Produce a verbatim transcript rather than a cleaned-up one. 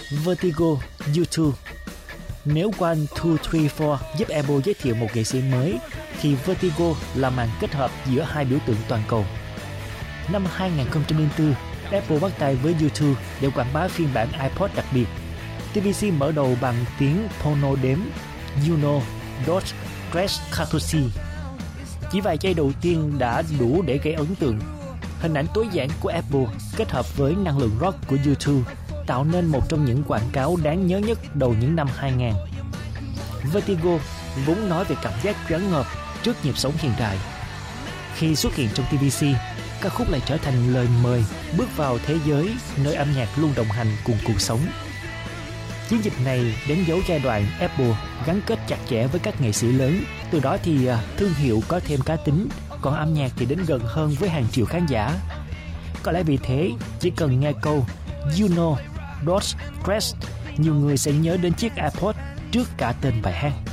Vertigo, U hai. Nếu One, Two, Three, Four giúp Apple giới thiệu một nghệ sĩ mới, thì Vertigo là màn kết hợp giữa hai biểu tượng toàn cầu. Năm hai không không bốn, Apple bắt tay với U hai để quảng bá phiên bản iPod đặc biệt. tê vê xê mở đầu bằng tiếng phono đếm Uno, Dos, Tres, Catorce. Chỉ vài giây đầu tiên đã đủ để gây ấn tượng. Hình ảnh tối giản của Apple kết hợp với năng lượng rock của U hai tạo nên một trong những quảng cáo đáng nhớ nhất đầu những năm hai nghìn. Vertigo vốn nói về cảm giác choáng ngợp trước nhịp sống hiện đại. Khi xuất hiện trong tê vê xê, ca khúc lại trở thành lời mời bước vào thế giới nơi âm nhạc luôn đồng hành cùng cuộc sống. Chiến dịch này đánh dấu giai đoạn Apple gắn kết chặt chẽ với các nghệ sĩ lớn, từ đó thì thương hiệu có thêm cá tính, còn âm nhạc thì đến gần hơn với hàng triệu khán giả. Có lẽ vì thế, chỉ cần nghe câu Uno, Dos, Tres, nhiều người sẽ nhớ đến chiếc iPod trước cả tên bài hát.